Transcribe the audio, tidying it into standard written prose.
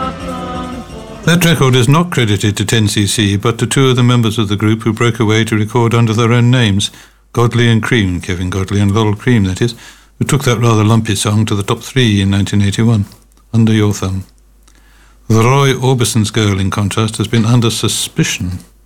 That record is not credited to 10cc, but to two of the members of the group who broke away to record under their own names, Godley and Cream, Kevin Godley and Laurel Cream, that is, who took that rather lumpy song to the top 3 in 1981, Under Your Thumb. The Roy Orbison's Girl, in contrast, has been under suspicion